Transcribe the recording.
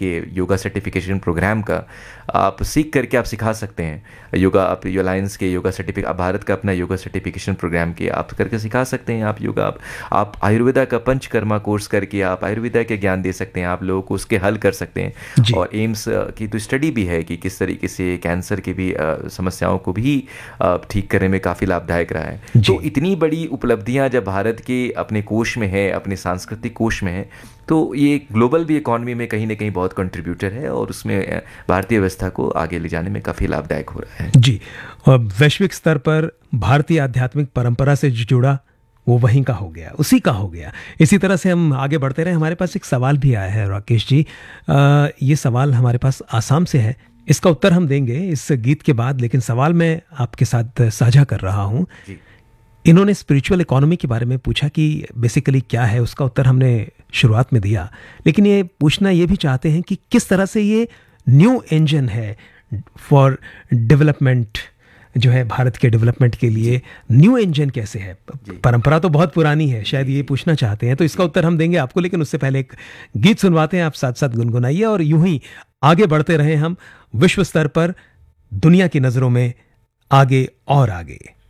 के yoga certification program का आप सीख करके आप सिखा सकते हैं। योगा आप अलायंस के योगा सर्टिफिकेट, आप भारत का अपना योगा सर्टिफिकेशन प्रोग्राम के आप करके सिखा सकते हैं। आप योगा आप आयुर्वेदा का पंचकर्मा कोर्स करके आप आयुर्वेदा के ज्ञान दे सकते हैं, आप लोगों को उसके हल कर सकते हैं। और एम्स की तो स्टडी भी है कि किस तरीके से कैंसर की भी समस्याओं को भी ठीक करने में काफ़ी लाभदायक रहा है। तो इतनी बड़ी उपलब्धियां जब भारत के अपने कोश में है, अपने सांस्कृतिक कोश में है, तो ये ग्लोबल भी इकॉनमी में कहीं ना कहीं बहुत कंट्रीब्यूटर है और उसमें भारतीय व्यवस्था को आगे ले जाने में काफ़ी लाभदायक हो रहा है। जी, और वैश्विक स्तर पर भारतीय आध्यात्मिक परंपरा से जुड़ा वो वहीं का हो गया, उसी का हो गया। इसी तरह से हम आगे बढ़ते रहे। हमारे पास एक सवाल भी आया है राकेश जी, ये सवाल हमारे पास आसाम से है, इसका उत्तर हम देंगे इस गीत के बाद, लेकिन सवाल मैं आपके साथ साझा कर रहा हूँ। इन्होंने स्पिरिचुअल इकोनॉमी के बारे में पूछा कि बेसिकली क्या है, उसका उत्तर हमने शुरुआत में दिया, लेकिन ये पूछना ये भी चाहते हैं कि किस तरह से ये न्यू इंजन है फॉर डेवलपमेंट, जो है भारत के डेवलपमेंट के लिए न्यू इंजन कैसे है। परंपरा तो बहुत पुरानी है, शायद ये पूछना चाहते हैं, तो इसका उत्तर हम देंगे आपको, लेकिन उससे पहले एक गीत सुनवाते हैं, आप साथ साथ गुनगुनाइए और यूं ही आगे बढ़ते रहे हम विश्व स्तर पर दुनिया की नजरों में आगे और आगे।